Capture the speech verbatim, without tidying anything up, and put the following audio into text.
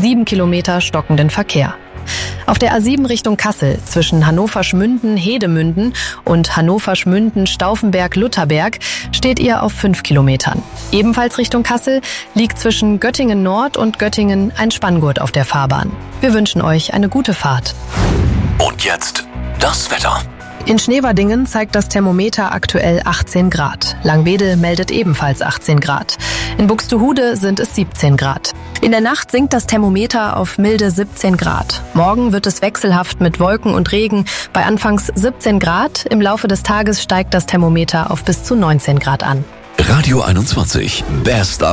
sieben Kilometer stockenden Verkehr. Auf der A sieben Richtung Kassel zwischen Hannover-Schmünden-Hedemünden und Hannover-Schmünden-Stauffenberg-Lutherberg steht ihr auf fünf Kilometern. Ebenfalls Richtung Kassel liegt zwischen Göttingen Nord und Göttingen ein Spanngurt auf der Fahrbahn. Wir wünschen euch eine gute Fahrt. Und jetzt das Wetter. In Schneverdingen zeigt das Thermometer aktuell achtzehn Grad. Langwedel meldet ebenfalls achtzehn Grad. In Buxtehude sind es siebzehn Grad. In der Nacht sinkt das Thermometer auf milde siebzehn Grad. Morgen wird es wechselhaft mit Wolken und Regen bei anfangs siebzehn Grad. Im Laufe des Tages steigt das Thermometer auf bis zu neunzehn Grad an. Radio einundzwanzig. Best